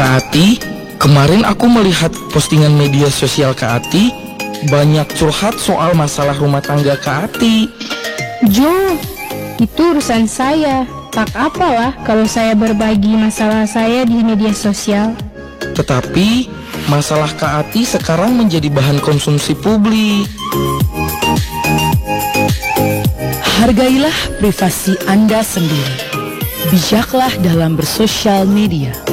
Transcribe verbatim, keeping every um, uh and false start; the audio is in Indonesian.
Kak Ati, kemarin aku melihat postingan media sosial Kak Ati, banyak curhat soal masalah rumah tangga Kak Ati. Jo, itu urusan saya. Tak apalah kalau saya berbagi masalah saya di media sosial. Tetapi, masalah Kak Ati sekarang menjadi bahan konsumsi publik. Hargailah privasi Anda sendiri. Bijaklah dalam bersosial media.